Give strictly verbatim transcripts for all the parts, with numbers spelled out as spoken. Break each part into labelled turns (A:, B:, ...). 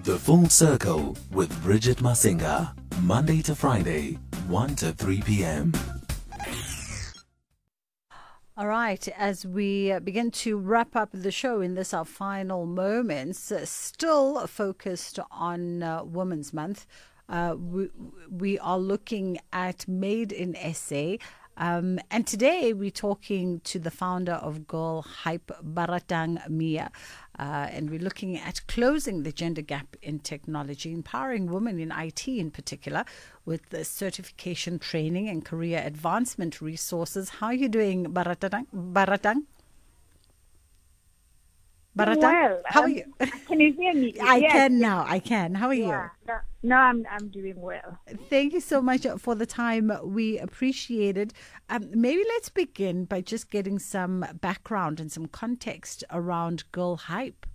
A: The Full Circle with Bridget Masinga, Monday to Friday, one to three p.m.
B: All right, as we begin to wrap up the show in this our final moments, uh, still focused on uh, Women's Month, uh, we, we are looking at Made in S A. Um, and today we're talking to the founder of Girl Hype, Baratang Mia. Uh, and we're looking at closing the gender gap in technology, empowering women in I T in particular, with the certification training and career advancement resources. How are you doing, Baratang? Baratang? Baratang?
C: Well,
B: how
C: um,
B: are you?
C: Can you hear me?
B: I
C: yes.
B: can now. I can. How are
C: Yeah.
B: you?
C: No, no, I'm I'm doing well.
B: Thank you so much for the time. We appreciate it. Um, maybe let's begin by just getting some background and some context around Girl Hype.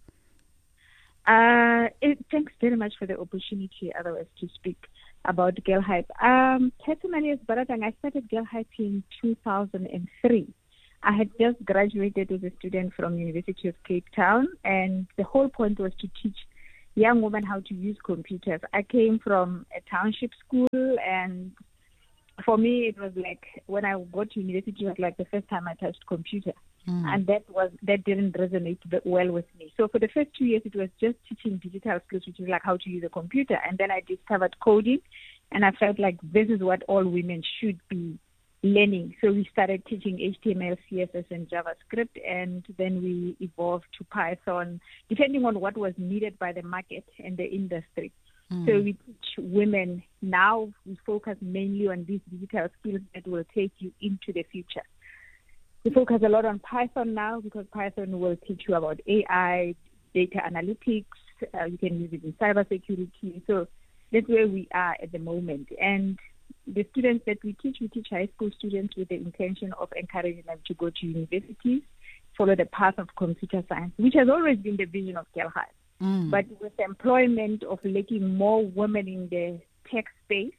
C: Uh, it, thanks very much for the opportunity, otherwise, to speak about Girl Hype. Um, personally, as Baratang, I started Girl Hype in two thousand three. I had just graduated as a student from University of Cape Town, and the whole point was to teach young women how to use computers. I came from a township school, and for me, it was like when I got to university, it was like the first time I touched computer, mm. and that was that didn't resonate well with me. So for the first two years, it was just teaching digital skills, which is like how to use a computer, and then I discovered coding, and I felt like this is what all women should be learning. So we started teaching H T M L, C S S, and JavaScript, and then we evolved to Python, depending on what was needed by the market and the industry. Mm. So we teach women now. We focus mainly on these digital skills that will take you into the future. We focus a lot on Python now because Python will teach you about A I, data analytics. Uh, you can use it in cybersecurity. So that's where we are at the moment. And the students that we teach, we teach high school students with the intention of encouraging them to go to universities, follow the path of computer science, which has always been the vision of Girl Hype. Mm. But with the employment of lacking more women in the tech space,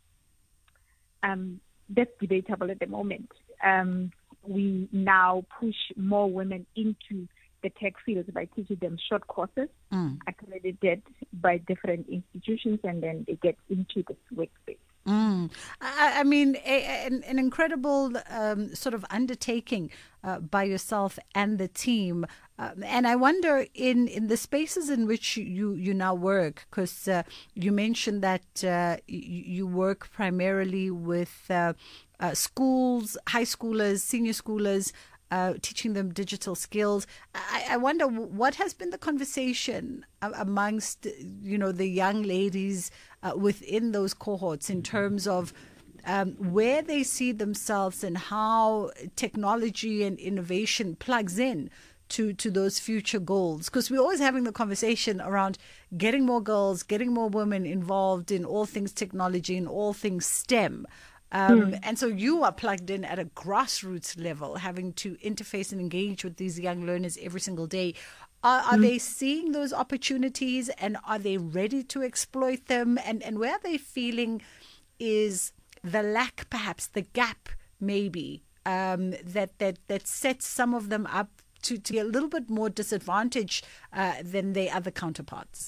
C: um, that's debatable at the moment. Um, we now push more women into the tech fields by teaching them short courses, mm. accredited by different institutions, and then they get into this workspace.
B: Mm. I, I mean, a, an, an incredible um, sort of undertaking uh, by yourself and the team. Um, and I wonder, in, in the spaces in which you, you now work, because uh, you mentioned that uh, you, you work primarily with uh, uh, schools, high schoolers, senior schoolers, Uh, teaching them digital skills. I, I wonder what has been the conversation amongst, you know, the young ladies uh, within those cohorts in terms of um, where they see themselves and how technology and innovation plugs in to, to those future goals. Because we're always having the conversation around getting more girls, getting more women involved in all things technology and all things STEM. Um, mm. And so you are plugged in at a grassroots level, having to interface and engage with these young learners every single day. Are, are mm. they seeing those opportunities, and are they ready to exploit them? And, and where are they feeling is the lack, perhaps the gap, maybe, um, that, that, that sets some of them up to, to be a little bit more disadvantaged uh, than their other counterparts?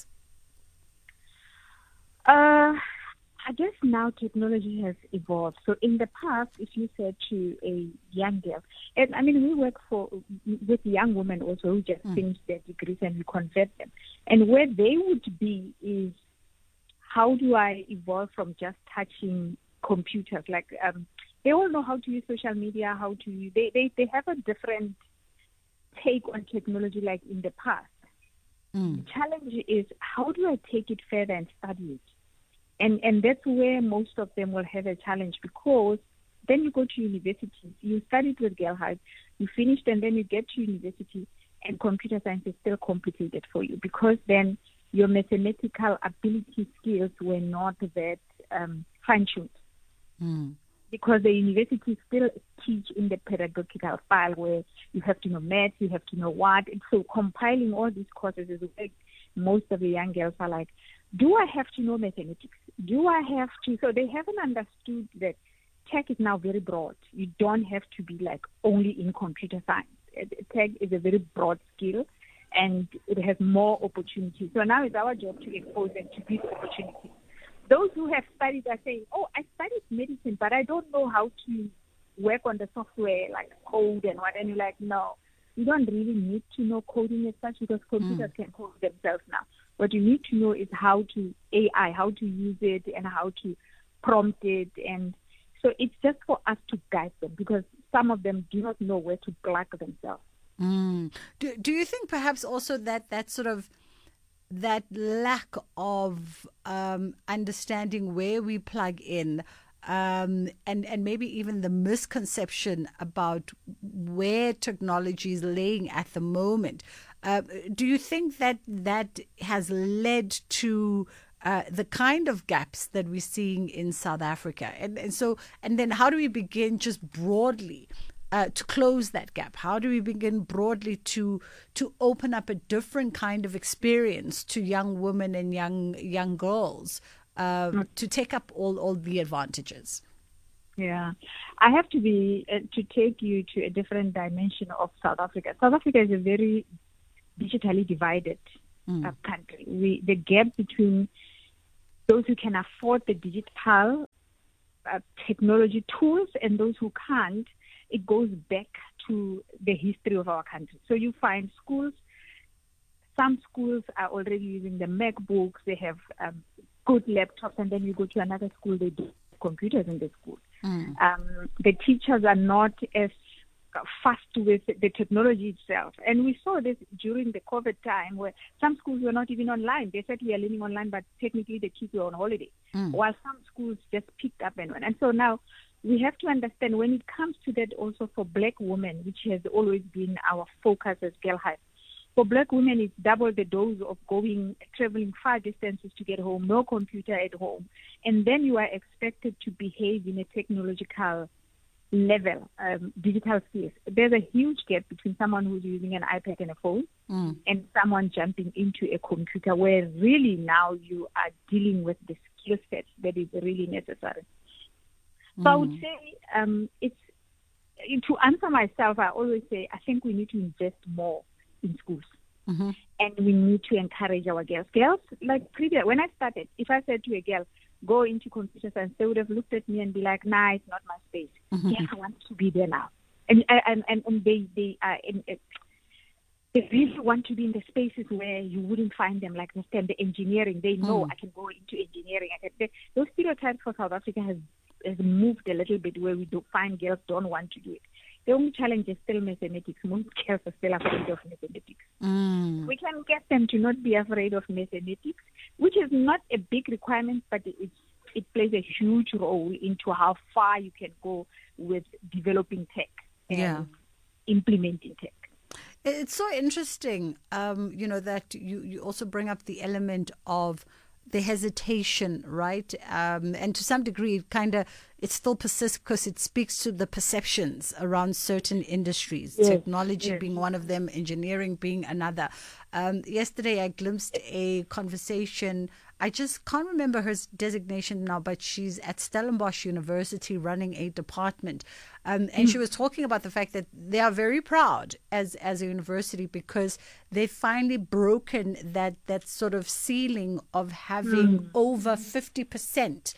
C: Uh I guess now technology has evolved. So in the past, if you said to a young girl, and I mean, we work for with young women also who just mm. finish their degrees, and we convert them. And where they would be is, how do I evolve from just touching computers? Like um, they all know how to use social media, how to use, they, they, they have a different take on technology like in the past. Mm. The challenge is, how do I take it further and study it? And and that's where most of them will have a challenge, because then you go to university, you studied with Girl Hype, you finished, and then you get to university, and computer science is still complicated for you, because then your mathematical ability skills were not that um, fine-tuned. Mm. Because the university still teach in the pedagogical file where you have to know math, you have to know what. And so compiling all these courses is where most of the young girls are like, do I have to know mathematics? Do I have to? So they haven't understood that tech is now very broad. You don't have to be like only in computer science. Tech is a very broad skill. and it has more opportunities. So now it's our job to expose them to these opportunities. Those who have studied are saying, oh, I studied medicine, but I don't know how to work on the software, like code and what. And you're like, no, you don't really need to know coding as such, because computers mm. can code themselves now. What you need to know is how to A I, how to use it and how to prompt it. And so it's just for us to guide them, because some of them do not know where to plug themselves.
B: Mm. Do, do you think perhaps also that that sort of that lack of um, understanding where we plug in, um, and, and maybe even the misconception about where technology is laying at the moment, uh, do you think that that has led to uh, the kind of gaps that we're seeing in South Africa? And, and so, and then how do we begin just broadly Uh, to close that gap? How do we begin broadly to to open up a different kind of experience to young women and young young girls uh, mm. to take up all, all the advantages?
C: Yeah, I have to be uh, to take you to a different dimension of South Africa. South Africa is a very digitally divided mm. uh, country. We, the gap between those who can afford the digital uh, technology tools and those who can't, it goes back to the history of our country. So you find schools, some schools are already using the MacBooks, they have um, good laptops, and then you go to another school, they do computers in the school. Mm. Um, the teachers are not as fast with the technology itself. And we saw this during the COVID time, where some schools were not even online. They said we are learning online, but technically the kids were on holiday, mm. while some schools just picked up and went. And so now we have to understand, when it comes to that also for black women, which has always been our focus as Girl Hype, for black women, it's double the dose of going, traveling far distances to get home, no computer at home. And then you are expected to behave in a technological level, um, digital skills. There's a huge gap between someone who's using an iPad and a phone mm. and someone jumping into a computer, where really now you are dealing with the skill set that is really necessary. So mm. I would say um, it's to answer myself, I always say I think we need to invest more in schools. Mm-hmm. And we need to encourage our girls. Girls, like previous, when I started, if I said to a girl, go into computer science, they would have looked at me and be like, nah, it's not my space. Mm-hmm. Yes, I want to be there now. And and, and, and they, they, are in, they really want to be in the spaces where you wouldn't find them, like the STEM, the engineering. They know mm. I can go into engineering. I can, they, those stereotypes for South Africa has has moved a little bit, where we do find girls don't want to do it. The only challenge is still mathematics. Most girls are still afraid of mathematics. Mm. We can get them to not be afraid of mathematics, which is not a big requirement, but it, it plays a huge role into how far you can go with developing tech and
B: yeah.
C: implementing tech.
B: It's so interesting, um, you know, that you, you also bring up the element of the hesitation, right? Um, and to some degree, it kind of, it still persists because it speaks to the perceptions around certain industries, yes. technology yes. being one of them, engineering being another. Um, yesterday, I glimpsed a conversation. I just can't remember her designation now, but she's at Stellenbosch University running a department. Um, and mm. she was talking about the fact that they are very proud as, as a university, because they've finally broken that, that sort of ceiling of having mm. over fifty percent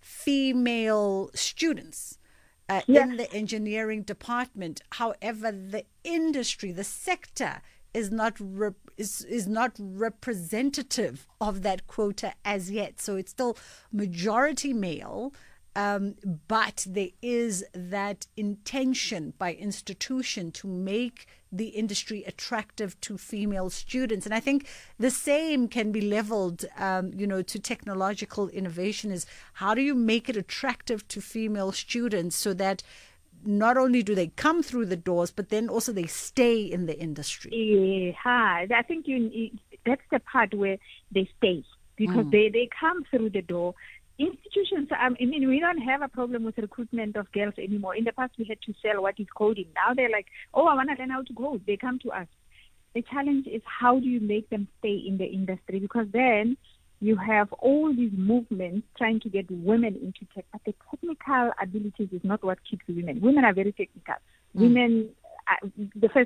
B: female students uh, yeah. in the engineering department. However, the industry, the sector, is not rep- is is not representative of that quota as yet. So it's still majority male, um, but there is that intention by institution to make the industry attractive to female students. And I think the same can be leveled, um, you know, to technological innovation. Is how do you make it attractive to female students so that not only do they come through the doors, but then also they stay in the industry?
C: Yeah, I think you, that's the part where they stay, because mm. they, they come through the door. Institutions, um, I mean, we don't have a problem with recruitment of girls anymore. In the past, we had to sell what is coding. Now they're like, oh, I want to learn how to code. They come to us. The challenge is, how do you make them stay in the industry? Because then you have all these movements trying to get women into tech, but the technical abilities is not what keeps women. Women are very technical. Mm. Women, uh, the first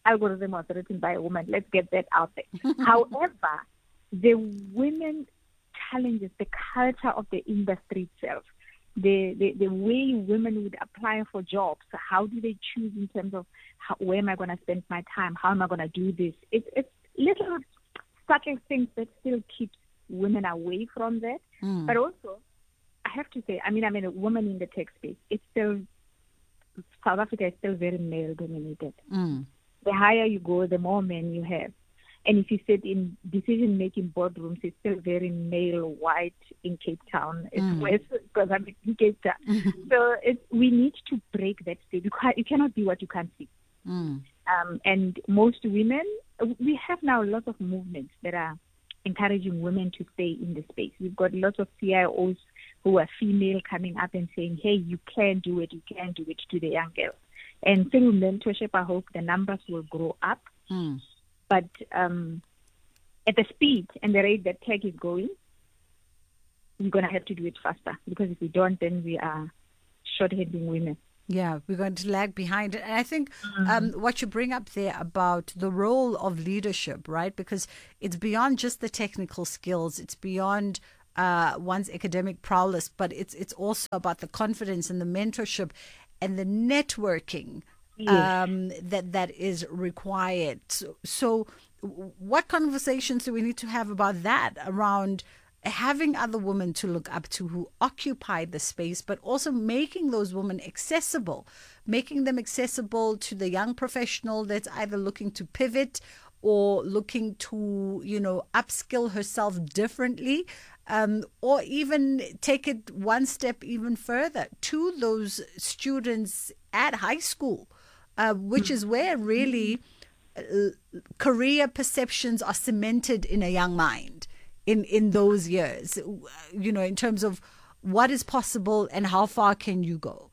C: algorithm was written by a woman. Let's get that out there. However, the women challenges, the culture of the industry itself, the, the, the way women would apply for jobs, how do they choose in terms of how, where am I going to spend my time, how am I going to do this? It's, it's little subtle things that still keep women away from that. Mm. But also, I have to say, I mean, I'm a woman in the tech space. It's still, South Africa is still very male-dominated. Mm. The higher you go, the more men you have. And if you sit in decision-making boardrooms, it's still very male-white in Cape Town. It's mm. West, because I'm in Cape Town. So it's, we need to break that state. You, you cannot be what you can't see. Mm. Um, and most women, we have now lots of movements that are encouraging women to stay in the space. We've got lots of C I Os who are female coming up and saying, hey, you can do it, you can do it to the young girls. And through mentorship, I hope the numbers will grow up. Mm. But um, at the speed and the rate that tech is going, we're going to have to do it faster. Because if we don't, then we are short-handing women.
B: Yeah, we're going to lag behind. And I think mm-hmm. um, what you bring up there about the role of leadership, right? Because it's beyond just the technical skills. It's beyond uh, one's academic prowess, but it's it's also about the confidence and the mentorship and the networking yes. um, that that is required. So, so what conversations do we need to have about that around having other women to look up to who occupy the space, but also making those women accessible, making them accessible to the young professional that's either looking to pivot or looking to, you know, upskill herself differently, um, or even take it one step even further to those students at high school, uh, which is where really uh, career perceptions are cemented in a young mind. In, in those years, you know, in terms of what is possible and how far can you go?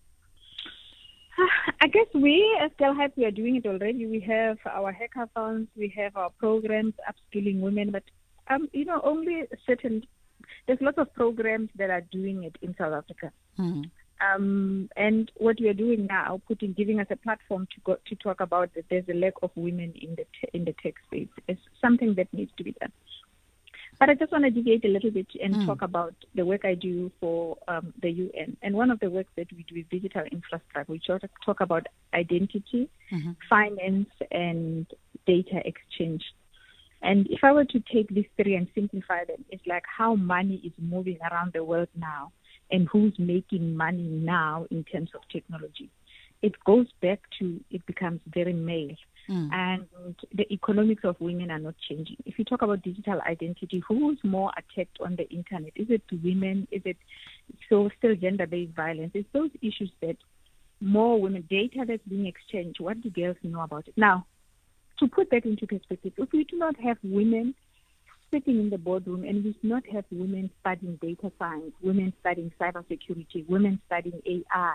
C: I guess we as Girl Hype, we are doing it already. We have our hackathons, we have our programs, upskilling women, but, um, you know, only certain, there's lots of programs that are doing it in South Africa. Mm-hmm. Um, and what we are doing now, putting, giving us a platform to go, to talk about that there's a lack of women in the, te- in the tech space is something that needs to be done. But I just want to deviate a little bit and mm. talk about the work I do for um, the U N. And one of the works that we do is digital infrastructure. We talk about identity, mm-hmm. finance, and data exchange. And if I were to take these three and simplify them, it's like how money is moving around the world now and who's making money now in terms of technology. It goes back to, it becomes very male. Mm. And the economics of women are not changing. If you talk about digital identity, who's more attacked on the internet? Is it women? Is it so still gender-based violence? It's those issues that more women, data that's being exchanged, what do girls know about it? Now, to put that into perspective, if we do not have women sitting in the boardroom and we do not have women studying data science, women studying cybersecurity, women studying A I,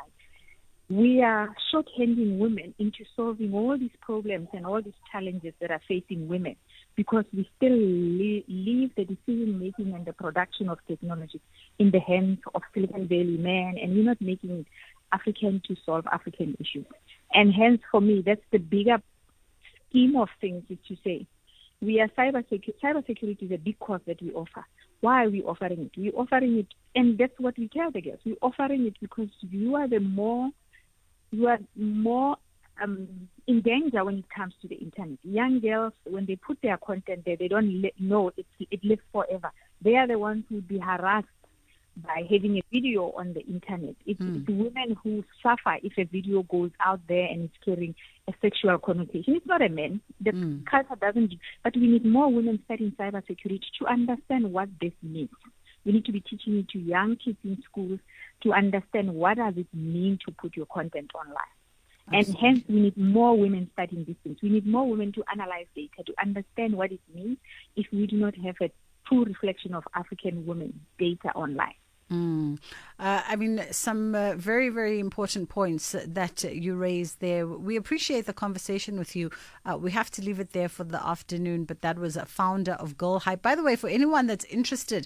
C: we are short-handing women into solving all these problems and all these challenges that are facing women because we still le- leave the decision-making and the production of technology in the hands of Silicon Valley men, and we're not making it African to solve African issues. And hence, for me, that's the bigger scheme of things is to say, we are cybersecurity. Cybersecurity is a big course that we offer. Why are we offering it? We're offering it, and that's what we tell the girls. We're offering it because you are the more You are more um, in danger when it comes to the internet. Young girls, when they put their content there, they don't li- know it, it lives forever. They are the ones who will be harassed by having a video on the internet. It's, mm. it's women who suffer if a video goes out there and it's carrying a sexual connotation. It's not a man. The mm. culture doesn't. But we need more women studying cybersecurity to understand what this means. We need to be teaching it to young kids in schools to understand what does it mean to put your content online. Absolutely. And hence, we need more women studying these things. We need more women to analyze data, to understand what it means if we do not have a true reflection of African women's data online.
B: Mm. Uh, I mean, some uh, very, very important points that you raised there. We appreciate the conversation with you. Uh, we have to leave it there for the afternoon, but that was a founder of Girl Hype. By the way, for anyone that's interested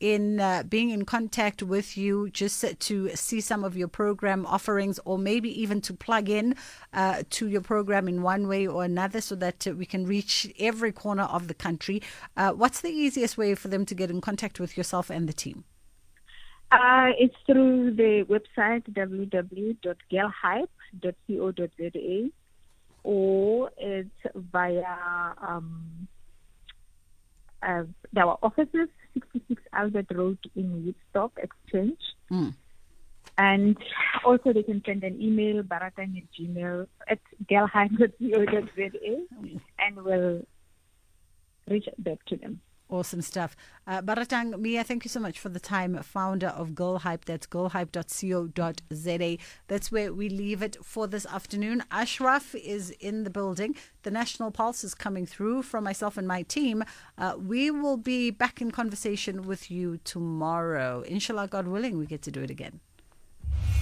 B: in uh, being in contact with you just to see some of your program offerings, or maybe even to plug in uh, to your program in one way or another, so that uh, we can reach every corner of the country, uh, what's the easiest way for them to get in contact with yourself and the team?
C: Uh, it's through the website w w w dot girl hype dot co dot z a, or it's via um, uh, our offices, sixty-six Albert Road in Woodstock Exchange. Mm. And also they can send an email, baratang at gmail, at girl hype dot co dot z a, and we'll reach back to them.
B: Awesome stuff. Uh, Baratang, Mia, thank you so much for the time. Founder of Girl Hype. That's girl hype dot co dot z a. That's where we leave it for this afternoon. Ashraf is in the building. The National Pulse is coming through from myself and my team. Uh, we will be back in conversation with you tomorrow. Inshallah, God willing, we get to do it again.